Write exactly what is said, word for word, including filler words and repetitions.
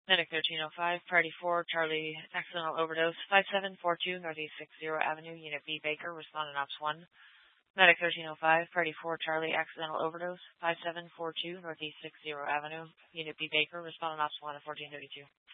Medic thirteen oh five, Priority four, Charlie, accidental overdose, five seven four two Northeast sixty Avenue, Unit B, Baker, respondent Ops one. Medic thirteen oh five, Priority four, Charlie, accidental overdose, five seven four two Northeast sixty Avenue, Unit B, Baker, respondent Ops one at fourteen thirty-two.